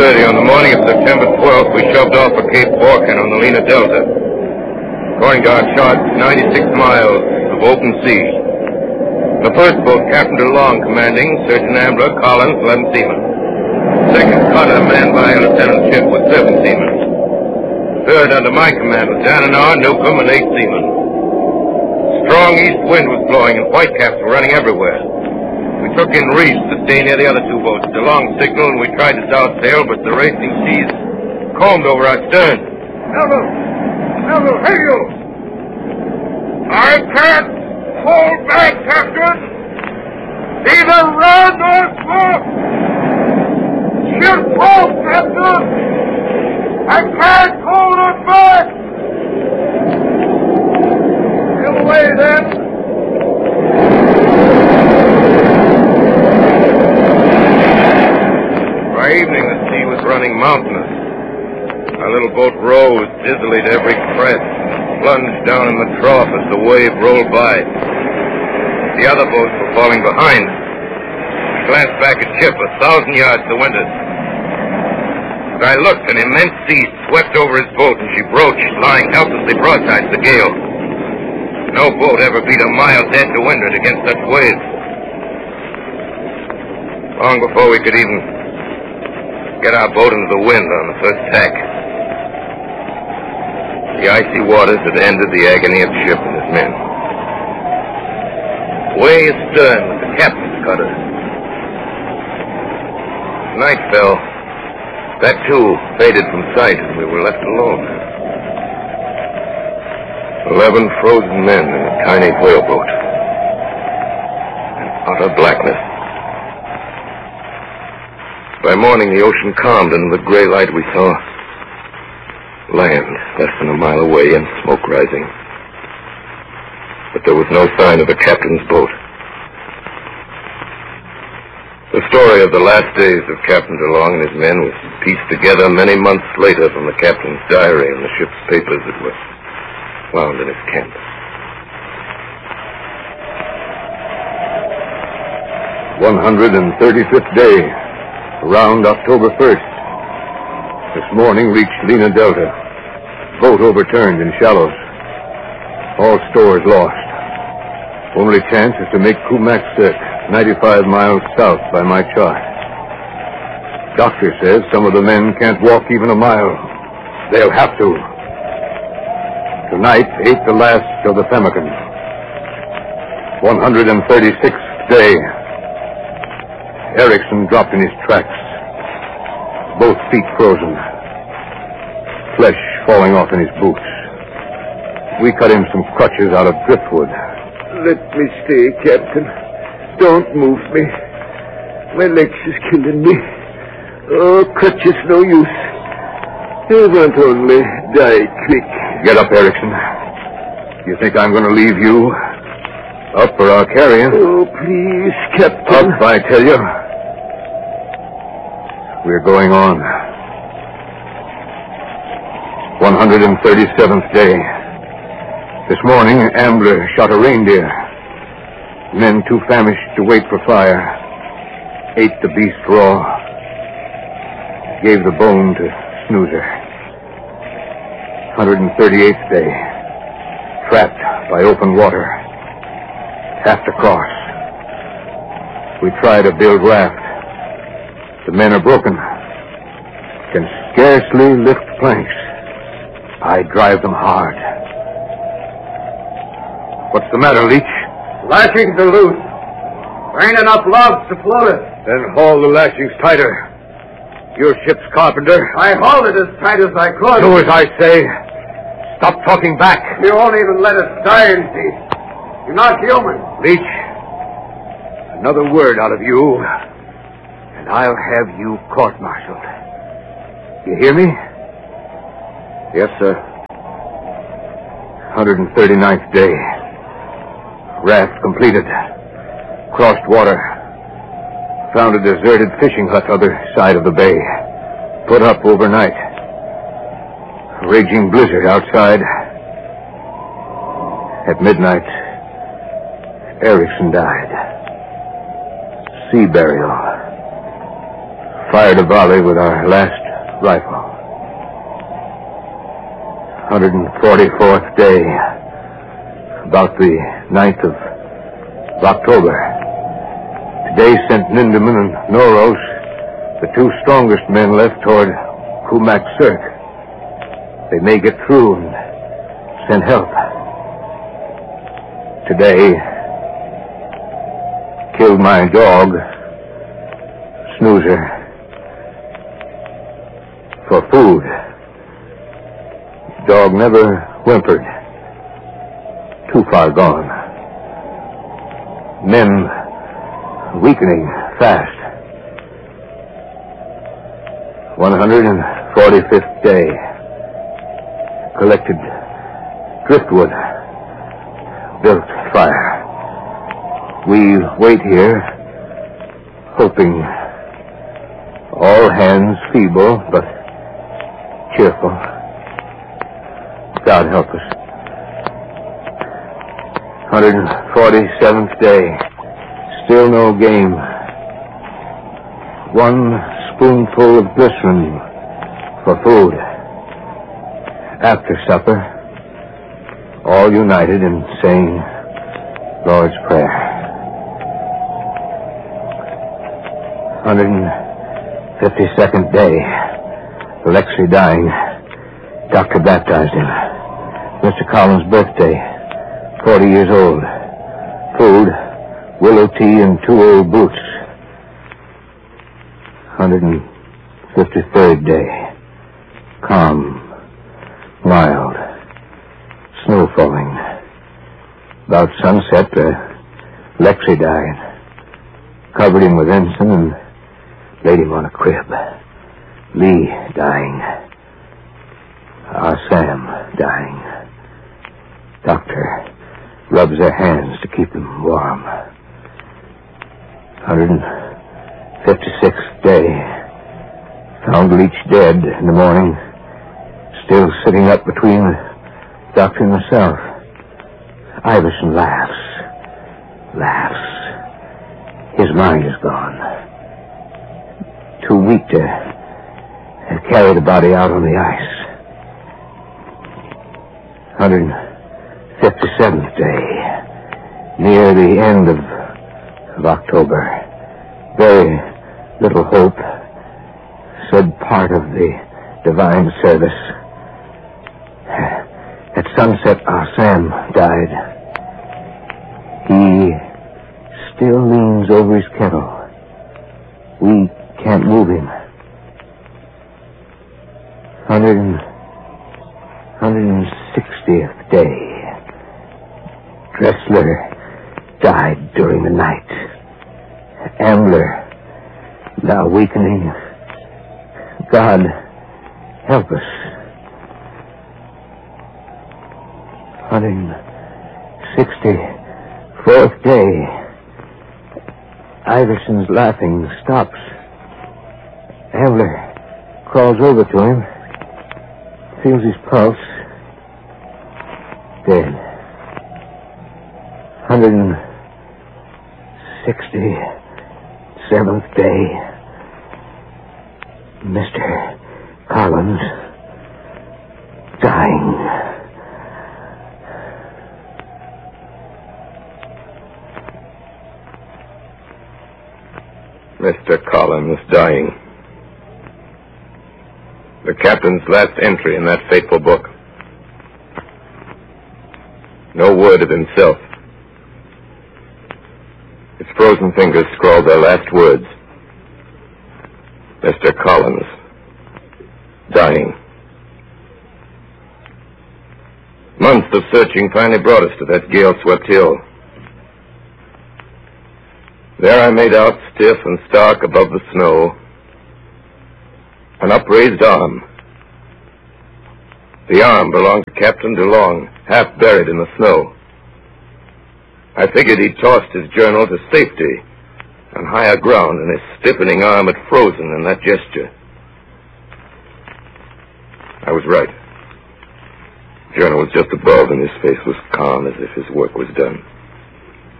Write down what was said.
6:30 on the morning of September 12th, we shoved off for Cape Forkin on the Lena Delta. According to our charts, 96 miles of open sea. The first boat, Captain DeLong commanding, Surgeon Ambler, Collins, 11 seamen. Second cutter, manned by Lieutenant Shipp, with 7 seamen. Third, under my command, was Dananar, Newcomb, and 8 seamen. Strong east wind was blowing, and whitecaps were running everywhere. We took in reefs to stay near the other 2 boats. DeLong signaled, and we tried to south sail, but the racing seas combed over our stern. Melville, hey you! I can't hold back, Captain! Neither run nor smoke! She'll fall, Captain! I can't hold her back! Sail away, then! By evening, the sea was running mountainous. Our little boat rose dizzily to every crest and plunged down in the trough as the wave rolled by. The other boats were falling behind. I glanced back at Chip 1,000 yards to windward. As I looked, an immense sea swept over his boat, and she broached, lying helplessly broadside to the gale. No boat ever beat a mile dead to windward against such waves. Long before we could even get our boat into the wind on the first tack, the icy waters had ended the agony of Shipp and his men. Way astern was the captain's cutter. As night fell, that too faded from sight, and we were left alone. 11 frozen men in a tiny whaleboat. In utter blackness. By morning, the ocean calmed, and in the gray light we saw land less than a mile away and smoke rising. But there was no sign of the captain's boat. The story of the last days of Captain DeLong and his men was pieced together many months later from the captain's diary and the ship's papers that were found in his camp. "135th day, around October 1st. This morning reached Lena Delta. Boat overturned in shallows. All stores lost. Only chance is to make Kumaksek, 95 miles south by my chart. Doctor says some of the men can't walk even a mile. They'll have to. Tonight ate the last of the pemmican. 136th day. Erickson dropped in his tracks. Both feet frozen. Flesh falling off in his boots. We cut him some crutches out of driftwood. Let me stay, Captain. Don't move me. My legs is killing me. Oh, crutches no use. I want only die quick. Get up, Erickson. You think I'm going to leave you? Up or I'll carry you. Oh, please, Captain. Up, I tell you. We're going on. 137th day. This morning, Ambler shot a reindeer. Men too famished to wait for fire ate the beast raw. Gave the bone to Snoozer. 138th day. Trapped by open water. Have to cross. We try to build raft. The men are broken. Can scarcely lift planks. I drive them hard. What's the matter, Leach? Lashings are loose. There ain't enough logs to float it. Then haul the lashings tighter. Your ship's carpenter. I hauled it as tight as I could. Do as I say. Stop talking back. You won't even let us die in peace. You're not human. Leach, another word out of you, and I'll have you court-martialed. You hear me? Yes, sir. 139th day. Raft completed. Crossed water. Found a deserted fishing hut other side of the bay. Put up overnight. Raging blizzard outside. At midnight, Erickson died. Sea burial. fired a volley with our last rifle. 144th day, about the 9th of October. Today sent Ninderman and Noros, the two strongest men left, toward Kumak Cirque. They may get through and send help. Today, killed my dog, Snoozer, for food. Dog never whimpered. Too far gone. Men weakening fast. 145th day. Collected driftwood. Built fire. We wait here, hoping. All hands feeble, but cheerful. God help us. 147th day. Still no game. One spoonful of glycerin for food. After supper, all united in saying Lord's Prayer. 152nd day. Alexei dying. Doctor baptized him. Mr. Collins' birthday. 40 years old. Food, willow tea, and 2 old boots. 153rd day. Calm. Mild. Snow falling. About sunset, Alexei died. Covered him with ensign and laid him on a crib. Lee dying. Our Sam dying. Doctor rubs their hands to keep them warm. 156th day. Found Leach dead in the morning. Still sitting up between the doctor and myself. Iverson laughs. His mind is gone. Too weak to carry the body out on the ice. 157th day. Near the end of October. Very little hope. Said part of the divine service. At sunset, our Sam died. He still leans over his kettle. We can't move him. 160th day. Dressler died during the night. Ambler, now weakening. God help us. 164th day. Iverson's laughing stops. Ambler crawls over to him, feels his pulse. Dead. 167th day. Mr. Collins dying. Mr. Collins dying. The captain's last entry in that fateful book. No word of himself. His frozen fingers scrawled their last words. Mr. Collins dying. Months of searching finally brought us to that gale-swept hill. There I made out, stiff and stark above the snow, an upraised arm. The arm belonged to Captain DeLong, half buried in the snow. I figured he'd tossed his journal to safety on higher ground, and his stiffening arm had frozen in that gesture. I was right. The journal was just above, and his face was calm as if his work was done.